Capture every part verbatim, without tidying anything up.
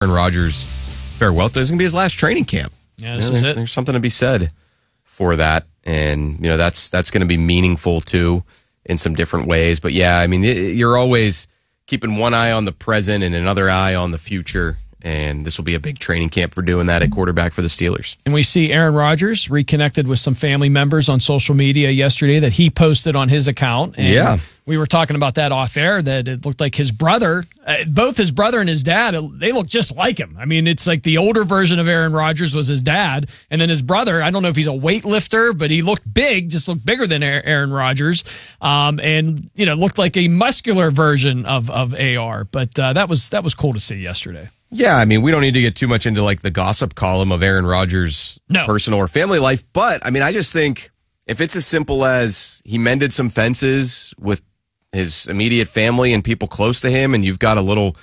Aaron Rodgers farewell. This is going to be his last training camp. Yeah, this you know, is there's, it. There's something to be said for that. And, you know, that's that's going to be meaningful, too, in some different ways. But, yeah, I mean, you're always keeping one eye on the present and another eye on the future. And this will be a big training camp for doing that at quarterback for the Steelers. And we see Aaron Rodgers reconnected with some family members on social media yesterday that he posted on his account. And yeah. We were talking about that off air, that it looked like his brother, uh, both his brother and his dad, they look just like him. I mean, it's like the older version of Aaron Rodgers was his dad. And then his brother, I don't know if he's a weightlifter, but he looked big, just looked bigger than Aaron Rodgers. Um, and, you know, looked like a muscular version of, of A R. But uh, that was that was cool to see yesterday. Yeah, I mean, we don't need to get too much into like the gossip column of Aaron Rodgers' no. personal or family life. But, I mean, I just think if it's as simple as he mended some fences with his immediate family and people close to him, and you've got a little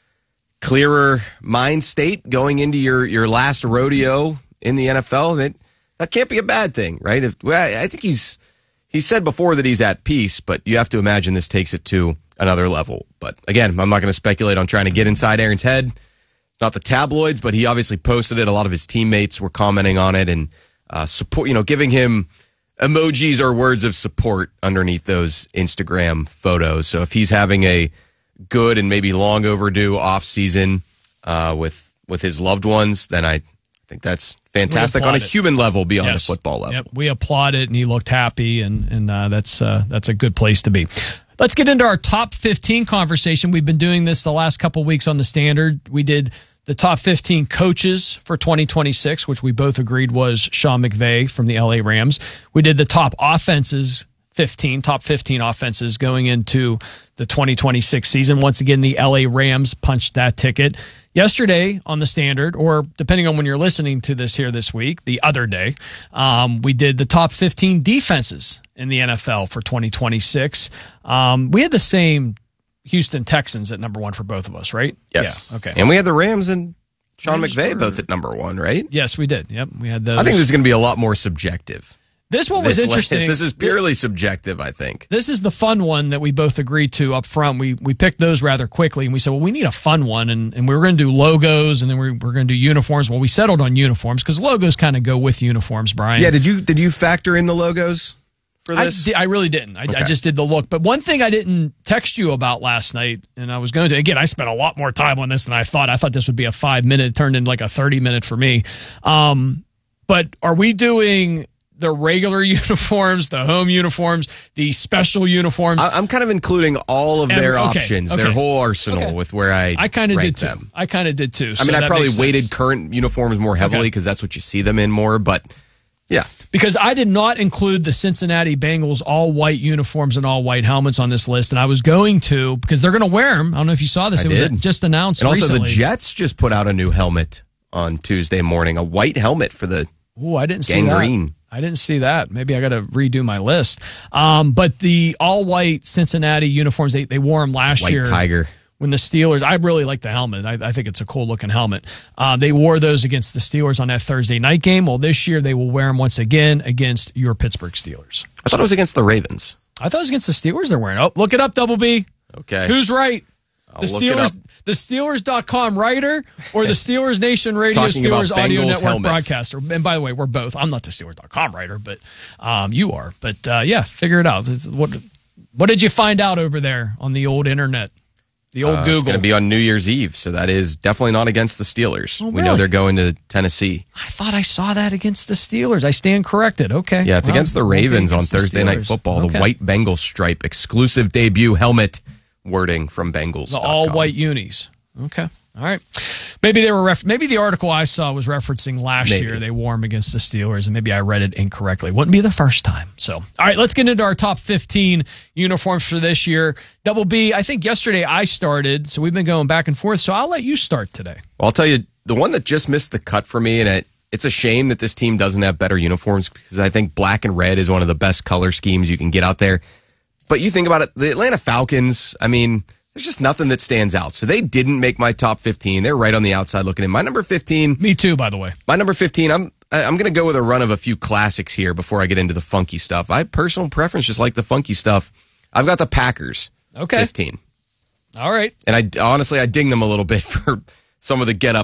clearer mind state going into your, your last rodeo in the N F L, that that can't be a bad thing, right? If, well, I think he's he said before that he's at peace, but you have to imagine this takes it to another level. But again, I'm not going to speculate on trying to get inside Aaron's head. Not the tabloids, but he obviously posted it. A lot of his teammates were commenting on it and uh, support, you know, giving him emojis or words of support underneath those Instagram photos. So if he's having a good and maybe long overdue off season uh, with with his loved ones, then I think that's fantastic on a it. human level beyond yes. a football level. Yep. We applaud it, and he looked happy, and and uh, that's uh, that's a good place to be. Let's get into our top fifteen conversation. We've been doing this the last couple of weeks on the Standard. We did the top fifteen coaches for twenty twenty-six, which we both agreed was Sean McVay from the L A Rams. We did the top offenses, fifteen, top fifteen offenses going into the twenty twenty-six season. Once again, the L A Rams punched that ticket. Yesterday on the Standard, or depending on when you're listening to this here this week, the other day, um, we did the top fifteen defenses in the N F L for twenty twenty-six. Um, we had the same Houston Texans at number one for both of us, right? Yes. Yeah. Okay. And we had the Rams and Sean Rams McVay were... both at number one, right? Yes, we did. Yep. We had those. I think this is going to be a lot more subjective. This one was this interesting. List. This is purely subjective, I think. This is the fun one that we both agreed to up front. We we picked those rather quickly, and we said, well, we need a fun one, and, and we were going to do logos, and then we we're going to do uniforms. Well, we settled on uniforms because logos kind of go with uniforms, Brian. Yeah, did you did you factor in the logos for this? I, I really didn't. I, okay. I just did the look. But one thing I didn't text you about last night, and I was going to, again, I spent a lot more time on this than I thought. I thought this would be a five-minute. It turned into like a thirty-minute for me. Um, but are we doing the regular uniforms, the home uniforms, the special uniforms? I, I'm kind of including all of their and, okay, options, okay. their whole arsenal okay. with where I I kind of did too. them. I kind of did too. So I mean, I probably weighted sense. current uniforms more heavily because okay. that's what you see them in more, but yeah. Because I did not include the Cincinnati Bengals all-white uniforms and all-white helmets on this list, and I was going to because they're going to wear them. I don't know if you saw this. I it was did. just announced And recently. also the Jets just put out a new helmet on Tuesday morning, a white helmet for the Ooh, I didn't see gangrene. that. I didn't see that. Maybe I got to redo my list. Um, but the all-white Cincinnati uniforms, they, they wore them last White year. Tiger. When the Steelers, I really like the helmet. I, I think it's a cool-looking helmet. Uh, they wore those against the Steelers on that Thursday night game. Well, this year they will wear them once again against your Pittsburgh Steelers. I thought it was against the Ravens. I thought it was against the Steelers they're wearing. Oh, look it up, Double B. Okay. Who's right? I'll the look Steelers, it up. the Steelers dot com writer or the Steelers Nation Radio Talking Steelers about Audio Bengals Network helmets. broadcaster. And by the way, we're both. I'm not the Steelers dot com writer, but um, you are. But uh, yeah, figure it out. It's, what what did you find out over there on the old internet? The old uh, Google. It's going to be on New Year's Eve, so that is definitely not against the Steelers. Oh, we really? know they're going to Tennessee. I thought I saw that against the Steelers. I stand corrected. Okay. Yeah, it's well, against the Ravens against on the Thursday Night Steelers. Football. Okay. The white Bengal stripe exclusive debut helmet wording from Bengals. The all white unis. Okay. All right. Maybe they were ref- maybe the article I saw was referencing last maybe. year they wore them against the Steelers, and maybe I read it incorrectly. Wouldn't be the first time. So, all right, let's get into our top fifteen uniforms for this year. Double B, I think yesterday I started, so we've been going back and forth, so I'll let you start today. Well, I'll tell you, the one that just missed the cut for me, and it, it's a shame that this team doesn't have better uniforms because I think black and red is one of the best color schemes you can get out there. But you think about it, the Atlanta Falcons, I mean, there's just nothing that stands out. So they didn't make my top fifteen. They're right on the outside looking in. My number fifteen. Me too, by the way. My number fifteen, I'm I'm going to go with a run of a few classics here before I get into the funky stuff. I personal preference just like the funky stuff. I've got the Packers. Okay. fifteen. All right. And I honestly, I ding them a little bit for some of the get up